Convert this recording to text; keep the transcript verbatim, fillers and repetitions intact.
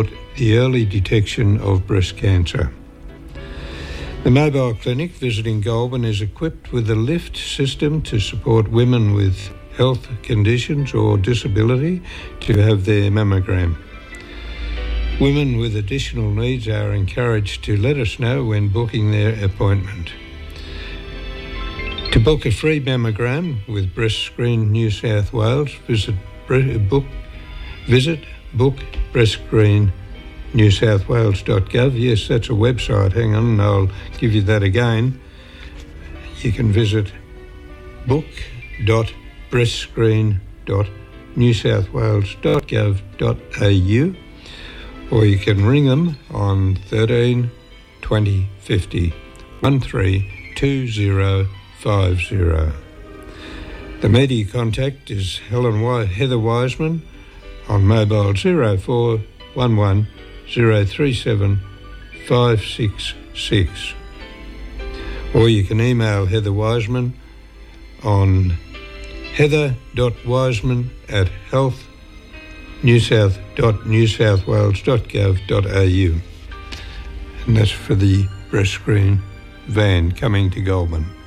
the early detection of breast cancer. The mobile clinic visiting Goulburn is equipped with a lift system to support women with health conditions or disability to have their mammogram. Women with additional needs are encouraged to let us know when booking their appointment. To book a free mammogram with Breast Screen New South Wales, visit book visit book breast screen new south wales dot gov. Yes, that's a website. Hang on, and I'll give you that again. You can visit book dot breast screen dot new south wales dot gov dot a u, or you can ring them on thirteen twenty fifty one three two zero five zero. The media contact is Helen Wi- Heather Wiseman on mobile zero four one one zero three seven five six six, or you can email Heather Wiseman on heather dot wiseman at health new south dot new south wales dot gov dot a u, and that's for the breast screen van coming to Goulburn.